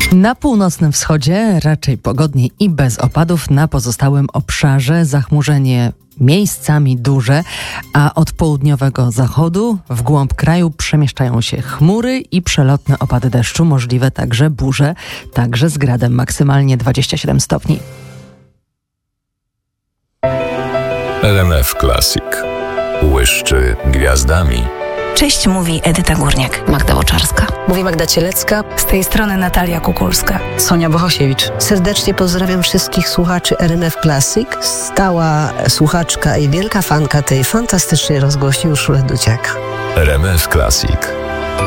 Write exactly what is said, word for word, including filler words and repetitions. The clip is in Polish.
Na północnym wschodzie raczej pogodnie i bez opadów, na pozostałym obszarze zachmurzenie miejscami duże, a od południowego zachodu w głąb kraju przemieszczają się chmury i przelotne opady deszczu, możliwe także burze, także z gradem, maksymalnie dwadzieścia siedem stopni. R M F Classic błyszczy gwiazdami. Cześć, mówi Edyta Górniak. Magda Łoczarska. Mówi Magda Cielecka. Z tej strony Natalia Kukulska. Sonia Bohosiewicz. Serdecznie pozdrawiam wszystkich słuchaczy R M F Classic. Stała słuchaczka i wielka fanka tej fantastycznej rozgłośni Urszula Dudziaka. R M F Classic.